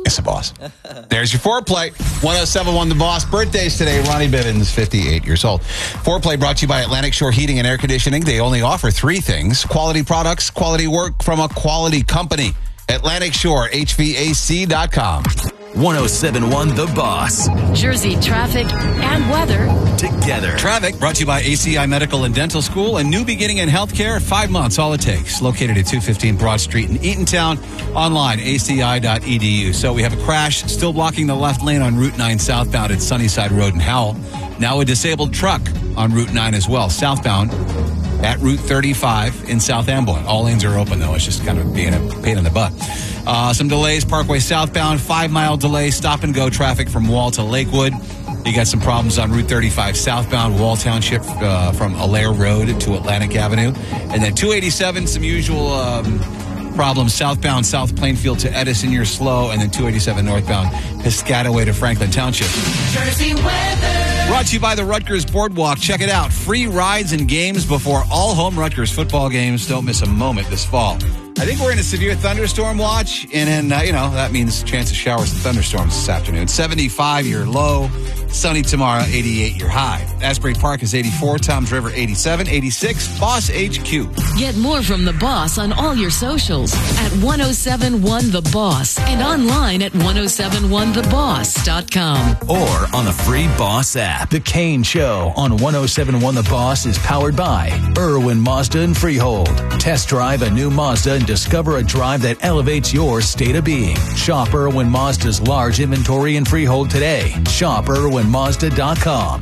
It's the boss. There's your foreplay. 107.1 The Boss. Birthdays today. Ronnie Bivens, 58 years old. Foreplay brought to you by Atlantic Shore Heating and Air Conditioning. They only offer three things: quality products, quality work from a quality company. Atlantic Shore, HVAC.com. 107.1 The Boss. Jersey traffic and weather together. Traffic brought to you by ACI Medical and Dental School. A new beginning in healthcare. 5 months, all it takes. Located at 215 Broad Street in Eatontown. Online, aci.edu. So we have a crash still blocking the left lane on Route 9 southbound at Sunnyside Road in Howell. Now a disabled truck on Route 9 as well, southbound at Route 35 in South Amboy. All lanes are open, though. It's just kind of being a pain in the butt. Some delays. Parkway southbound, 5-mile delay. Stop and go traffic from Wall to Lakewood. You got some problems on Route 35 southbound, Wall Township from Allaire Road to Atlantic Avenue. And then 287, some usual problems southbound, South Plainfield to Edison, you're slow. And then 287 northbound, Piscataway to Franklin Township. Jersey weather. Brought to you by the Rutgers Boardwalk. Check it out. Free rides and games before all home Rutgers football games. Don't miss a moment this fall. I think we're in a severe thunderstorm watch, and then, that means chance of showers and thunderstorms this afternoon. 75, your low. Sunny tomorrow, 88, your high. Asbury Park is 84, Toms River 87, 86, Boss HQ. Get more from The Boss on all your socials at 1071 The Boss and online at 1071theboss.com. Or on the free Boss app. The Kane Show on 107.1 The Boss is powered by Irwin Mazda and Freehold. Test drive a new Mazda and discover a drive that elevates your state of being. Shop Irwin Mazda's large inventory in Freehold today. Shop IrwinMazda.com.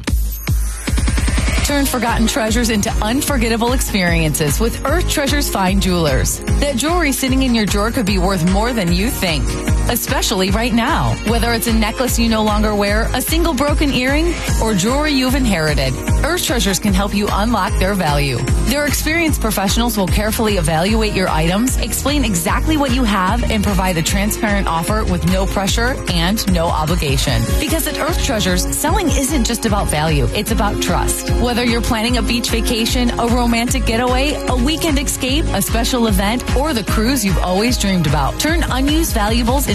Turn forgotten treasures into unforgettable experiences with Earth Treasures Fine Jewelers. That jewelry sitting in your drawer could be worth more than you think, especially right now. Whether it's a necklace you no longer wear, a single broken earring, or jewelry you've inherited, Earth Treasures can help you unlock their value. Their experienced professionals will carefully evaluate your items, explain exactly what you have, and provide a transparent offer with no pressure and no obligation. Because at Earth Treasures, selling isn't just about value, it's about trust. Whether you're planning a beach vacation, a romantic getaway, a weekend escape, a special event, or the cruise you've always dreamed about, turn unused valuables into